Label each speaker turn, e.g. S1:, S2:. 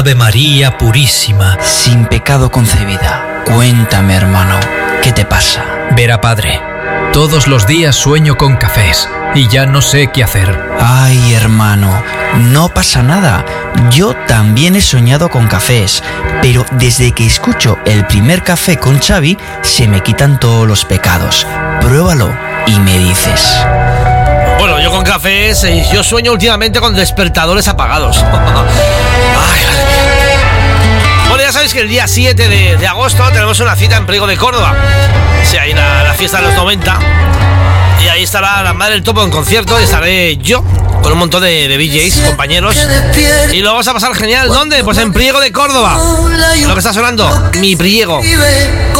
S1: Ave María Purísima,
S2: sin pecado concebida. Cuéntame, hermano, ¿qué te pasa?
S1: Verá, padre, todos los días sueño con cafés y ya no sé qué hacer.
S2: Ay, hermano, no pasa nada. Yo también he soñado con cafés, pero desde que escucho el primer café con Xavi, se me quitan todos los pecados. Pruébalo y me dices.
S3: Bueno, yo con cafés, yo sueño últimamente con despertadores apagados. Ay, madre mía. Bueno, ya sabéis que el día 7 de agosto tenemos una cita en Priego de Córdoba. Sí, ahí la fiesta de los 90. Y ahí estará la Madre del Topo en concierto y estaré yo con un montón de DJs, compañeros. Y lo vamos a pasar genial. ¿Dónde? Pues en Priego de Córdoba. Lo que está sonando, Mi Priego.